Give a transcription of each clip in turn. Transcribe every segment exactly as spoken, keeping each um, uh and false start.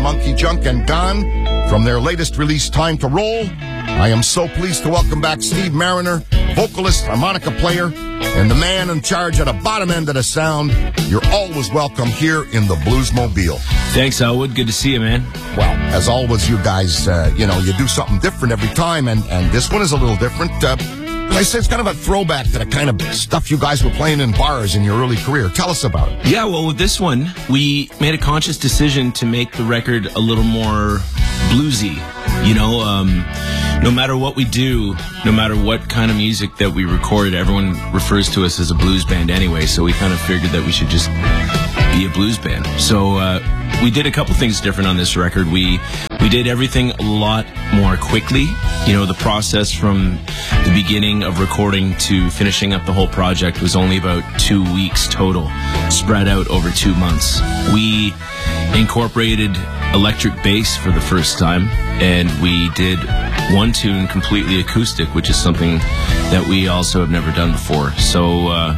Monkey Junk and Gone from their latest release, Time to Roll. I am so pleased to welcome back Steve Mariner, vocalist, harmonica player, and the man in charge at the bottom end of the sound. You're always welcome here in the Bluesmobile. Thanks, Elwood. Good to see you, man. Well, as always, you guys, uh, you know, you do something different every time, and, and this one is a little different. Uh, I say it's kind of a throwback to the kind of stuff you guys were playing in bars in your early career. Tell us about it. Yeah, well, with this one, we made a conscious decision to make the record a little more bluesy. You know, um, no matter what we do, no matter what kind of music that we record, everyone refers to us as a blues band anyway, so we kind of figured that we should just be a blues band. So uh, we did a couple things different on this record. We we did everything a lot more quickly. You know, the process from the beginning of recording to finishing up the whole project was only about two weeks total, spread out over two months. We incorporated electric bass for the first time, and we did one tune completely acoustic, which is something that we also have never done before. So uh,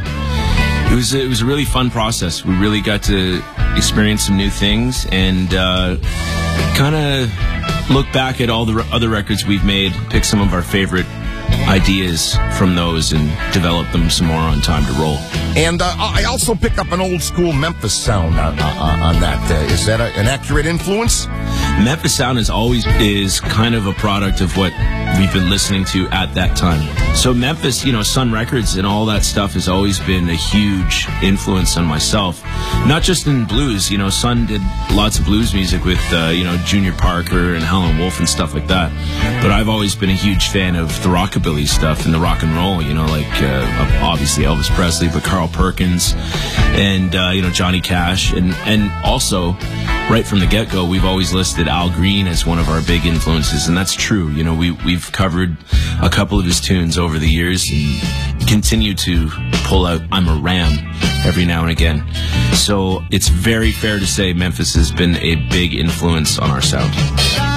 it was it was a really fun process. We really got to experience some new things and uh, kind of look back at all the re- other records we've made, pick some of our favorite ideas from those and develop them some more on Time to Roll. And uh, I also picked up an old school Memphis sound on, on, on that. Uh, is that a, an accurate influence? Memphis sound is always is kind of a product of what we've been listening to at that time. So Memphis, you know, Sun Records and all that stuff has always been a huge influence on myself. Not just in blues, you know, Sun did lots of blues music with, uh, you know, Junior Parker and Howlin' Wolf and stuff like that. But I've always been a huge fan of the rockabilly stuff and the rock and roll, you know, like uh, obviously Elvis Presley, but Carl Perkins and, uh, you know, Johnny Cash. And, and also, right from the get-go, we've always listed Al Green as one of our big influences, and that's true. You know, we, we've covered a couple of his tunes over the years and continue to pull out I'm a Ram every now and again. So it's very fair to say Memphis has been a big influence on our sound.